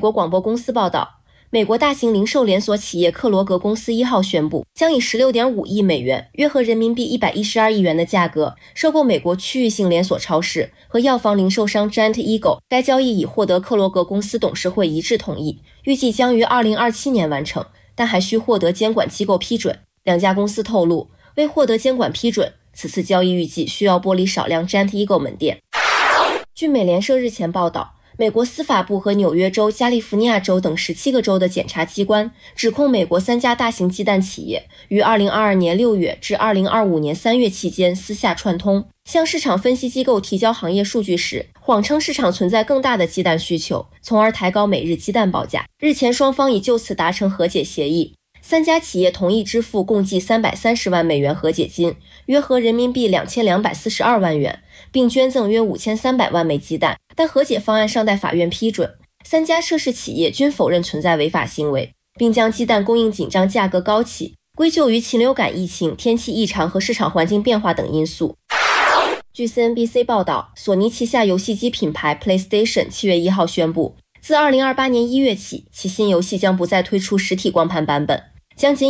国广播公司报道，美国大型零售连锁企业克罗格公司1号宣布，将以16.5亿美元，约合人民币112亿元的价格，收购美国区域性连锁超市和药房零售商 Giant Eagle。该交易已获得克罗格公司董事会一致同意，预计将于2027年完成，但还需获得监管机构批准。两家公司透露，为获得监管批准，此次交易预计需要剥离少量 Giant Eagle 门店。据美联社日前报道，美国司法部和纽约州、加利福尼亚州等17个州的检察机关指控美国3家大型鸡蛋企业于2022年6月至2025年3月期间私下串通，向市场分析机构提交行业数据时，谎称市场存在更大的鸡蛋需求，从而抬高每日鸡蛋报价。日前双方已就此达成和解协议，3家企业同意支付共计330万美元和解金，约合人民币2242万元，并捐赠约5300万枚鸡蛋，但和解方案尚待法院批准。3家涉事企业均否认存在违法行为，并将鸡蛋供应紧张、价格高企归咎于禽流感疫情、天气异常和市场环境变化等因素。据 CNBC 报道，索尼旗下游戏机品牌 PlayStation 7月1号宣布，自2028年1月起，其新游戏将不再推出实体光盘版本，将仅